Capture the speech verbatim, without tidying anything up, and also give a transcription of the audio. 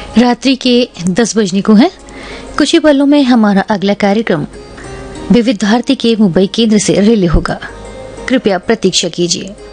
रात्रि के दस बजने को है। कुछ ही पलों में हमारा अगला कार्यक्रम विविध भारती के मुंबई केंद्र से रिले होगा। कृपया प्रतीक्षा कीजिए।